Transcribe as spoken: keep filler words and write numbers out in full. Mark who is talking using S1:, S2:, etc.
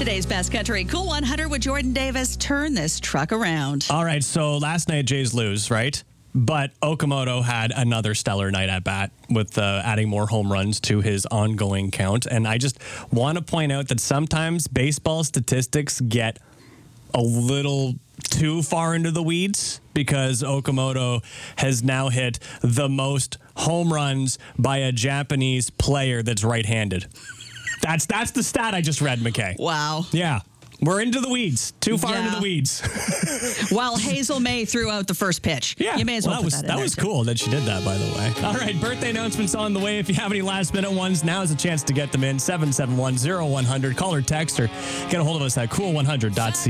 S1: Today's Best Country Cool one hundred with Jordan Davis. Turn this truck around.
S2: All right, so last night Jays lose, right? But Okamoto had another stellar night at bat with uh, adding more home runs to his ongoing count. And I just want to point out that sometimes baseball statistics get a little too far into the weeds because Okamoto has now hit the most home runs by a Japanese player that's right-handed. That's that's the stat I just read, McKay.
S1: Wow.
S2: Yeah. We're into the weeds. Too far
S1: Yeah.
S2: into the weeds.
S1: While Hazel May threw out the first pitch.
S2: Yeah.
S1: You may as well,
S2: that
S1: put
S2: was,
S1: that in
S2: that
S1: there,
S2: was
S1: too.
S2: cool that she did that, by the way. All right, birthday announcements on the way. If you have any last-minute ones, now is a chance to get them in. seven seven one, zero one hundred. Call or text or get a hold of us at cool one hundred dot c a.